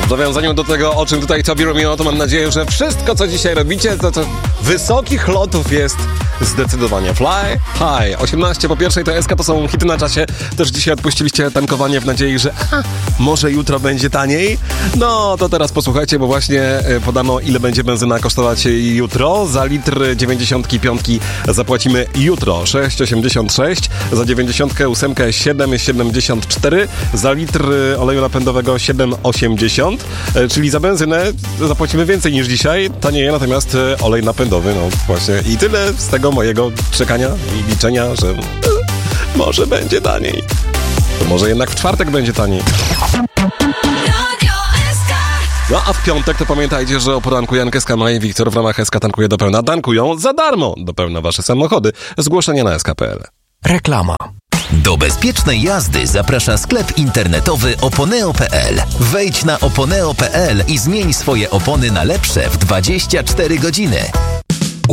W nawiązaniu do tego, o czym tutaj Tobi Romeo, to mam nadzieję, że wszystko, co dzisiaj robicie, to wysokich lotów jest zdecydowanie. Fly high. 18 po pierwszej to SK, to są hity na czasie. Też dzisiaj odpuściliście tankowanie w nadziei, że może jutro będzie taniej. No to teraz posłuchajcie, bo właśnie podano, ile będzie benzyna kosztować jutro. Za litr 95 zapłacimy jutro 6,86, za 98 7,74, za litr oleju napędowego 7,80, czyli za benzynę zapłacimy więcej niż dzisiaj, tanieje natomiast olej napędowy, no właśnie. I tyle z tego mojego czekania i liczenia, że może będzie taniej. To może jednak w czwartek będzie taniej. No a w piątek to pamiętajcie, że o poranku Jankę z Kama i Wiktor w ramach SK Tankuje do pełna tankują za darmo do pełna wasze samochody. Zgłoszenie na sk.pl. Reklama. Do bezpiecznej jazdy zaprasza sklep internetowy oponeo.pl. Wejdź na oponeo.pl i zmień swoje opony na lepsze w 24 godziny.